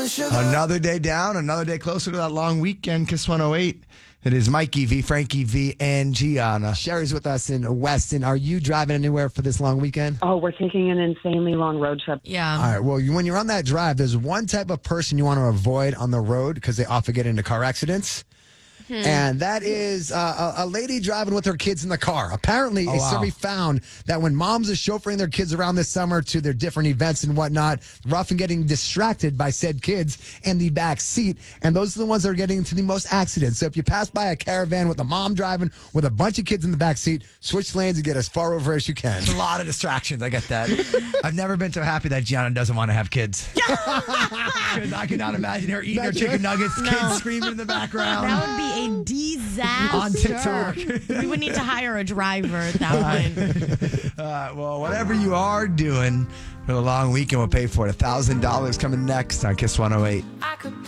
Another day down, another day closer to that long weekend. Kiss 108. It is Mikey V, Frankie V, and Gianna. Sherry's with us in Weston. Are you driving anywhere for this long weekend? Oh, we're taking an insanely long road trip. Yeah. All right. Well, when you're on that drive, there's one type of person you want to avoid on the road because they often get into car accidents. And that is a lady driving with her kids in the car. Apparently, a survey found that when moms are chauffeuring their kids around this summer to their different events and whatnot, they're often getting distracted by said kids in the back seat. And those are the ones that are getting into the most accidents. So if you pass by a caravan with a mom driving with a bunch of kids in the back seat, switch lanes and get as far over as you can. It's a lot of distractions. I get that. I've never been so happy that Gianna doesn't want to have kids. Because I cannot imagine her eating her chicken nuggets, kids screaming in the background. That would be a disaster. On TikTok. We would need to hire a driver at that point. Well, whatever you are doing for the long weekend, we'll pay for it. $1,000 coming next on Kiss 108.